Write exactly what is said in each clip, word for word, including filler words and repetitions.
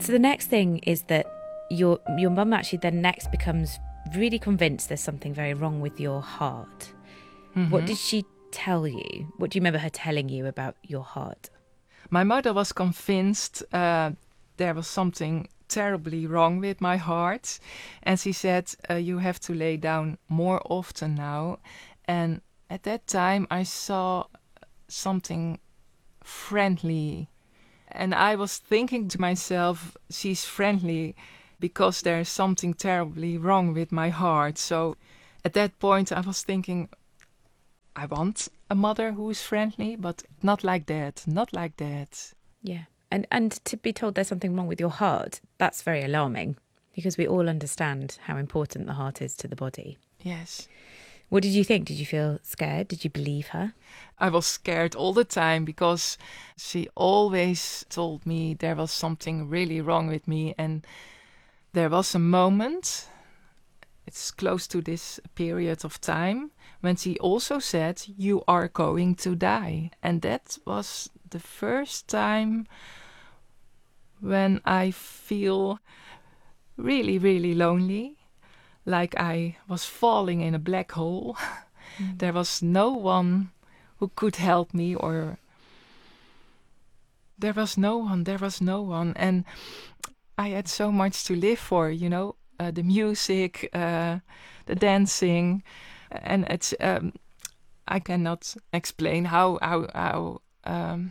So the next thing is that your your mum actually then next becomes really convinced there's something very wrong with your heart. Mm-hmm. What did she tell you? What do you remember her telling you about your heart? My mother was convinced uh, there was something terribly wrong with my heart. And she said, uh, you have to lay down more often now. And at that time, I saw something friendly. And I was thinking to myself, she's friendly because there's something terribly wrong with my heart. So at that point, I was thinking, I want a mother who is friendly, but not like that, not like that. Yeah. And and to be told there's something wrong with your heart, that's very alarming, because we all understand how important the heart is to the body. Yes. What did you think? Did you feel scared? Did you believe her? I was scared all the time because she always told me there was something really wrong with me. And there was a moment, it's close to this period of time, when she also said, you are going to die. And that was the first time when I feel really, really lonely, like I was falling in a black hole. Mm. There was no one who could help me, or there was no one, there was no one. And I had so much to live for, you know, uh, the music, uh, the dancing. And it's, um, I cannot explain how, how, how, um,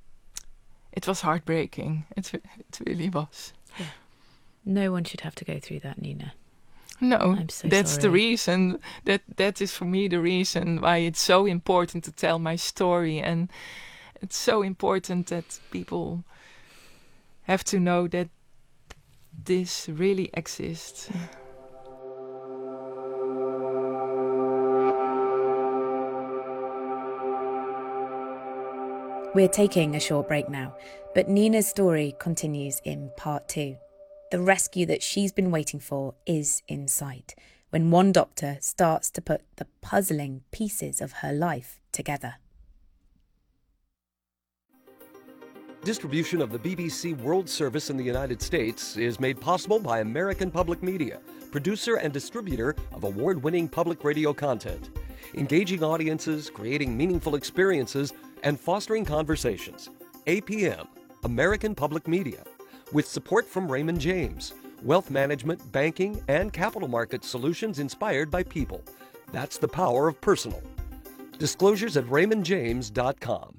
it was heartbreaking. It, it really was. Yeah. No one should have to go through that, Nina. No, I'm so that's sorry. the reason, that, that is for me the reason why it's so important to tell my story. And it's so important that people have to know that this really exists. Yeah. We're taking a short break now, but Nina's story continues in part two. The rescue that she's been waiting for is in sight, when one doctor starts to put the puzzling pieces of her life together. Distribution of the B B C World Service in the United States is made possible by American Public Media, producer and distributor of award-winning public radio content. Engaging audiences, creating meaningful experiences, and fostering conversations. A P M, American Public Media, with support from Raymond James, wealth management, banking, and capital market solutions inspired by people. That's the power of personal. Disclosures at raymond james dot com.